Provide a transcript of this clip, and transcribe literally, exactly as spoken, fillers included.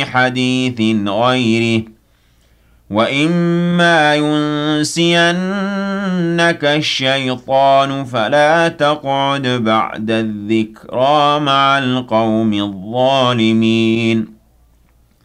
حديث غيره وإما ينسينك الشيطان فلا تقعد بعد الذكرى مع القوم الظالمين